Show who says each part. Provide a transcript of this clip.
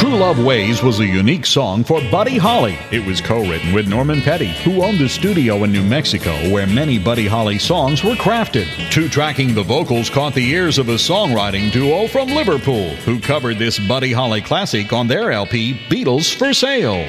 Speaker 1: True Love Ways was a unique song for Buddy Holly. It was co-written with Norman Petty, who owned a studio in New Mexico where many Buddy Holly songs were crafted. Two-tracking the vocals caught the ears of a songwriting duo from Liverpool, who covered this Buddy Holly classic on their LP, Beatles for Sale.